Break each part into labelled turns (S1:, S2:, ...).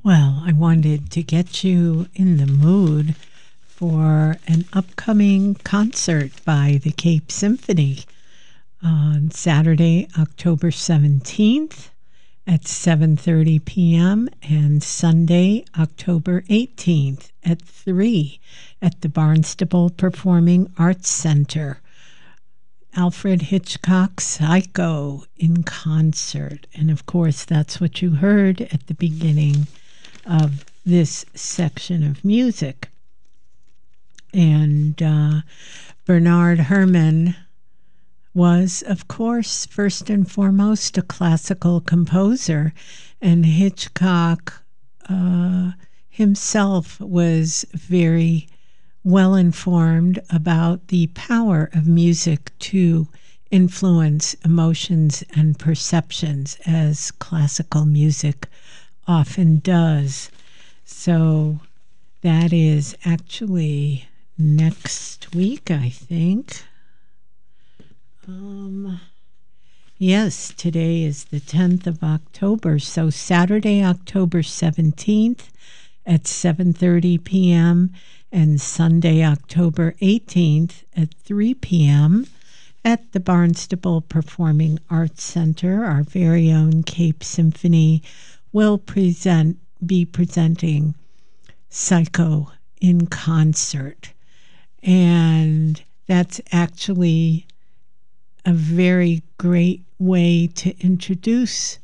S1: Well, I wanted to get you in the mood for an upcoming concert by the Cape Symphony on Saturday, October 17th at 7:30 p.m. and Sunday, October 18th at 3 at the Barnstable Performing Arts Center. Alfred Hitchcock's Psycho in concert. And of course, that's what you heard at the beginning of this section of music. And Bernard Herrmann was, of course, first and foremost a classical composer, and Hitchcock himself was very well informed about the power of music to influence emotions and perceptions, as classical music often does. So that is actually next week, I think. Yes, today is the 10th of October. So Saturday, October 17th at 7:30 p.m. and Sunday, October 18th at 3 p.m. at the Barnstable Performing Arts Center. Our very own Cape Symphony will be presenting Psycho in concert. And that's actually a very great way to introduce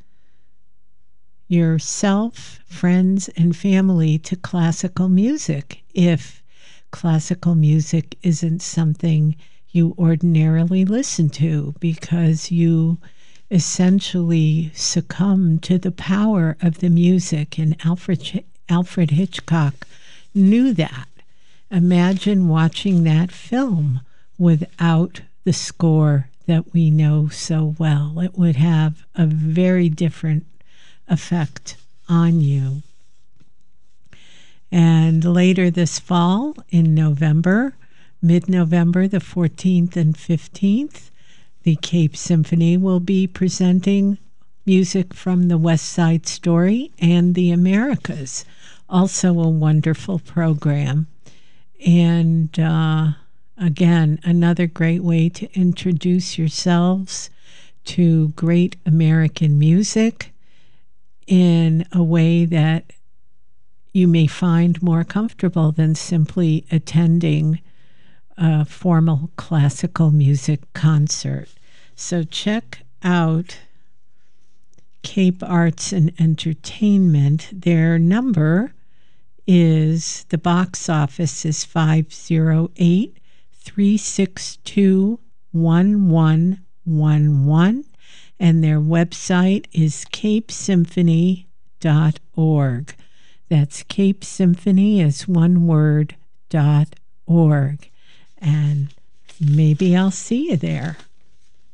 S1: yourself, friends, and family to classical music if classical music isn't something you ordinarily listen to, because you essentially succumb to the power of the music. And Alfred Hitchcock knew that. Imagine watching that film without the score that we know so well. It would have a very different effect on you. And later this fall, in November, mid-November, the 14th and 15th, the Cape Symphony will be presenting music from the West Side Story and the Americas. Also a wonderful program. And again, another great way to introduce yourselves to great American music in a way that you may find more comfortable than simply attending a formal classical music concert. So check out Cape Arts and Entertainment. Their number is, the box office is 508-362-1111, and their website is capesymphony.org. That's Cape Symphony as one word, .org. And maybe I'll see you there.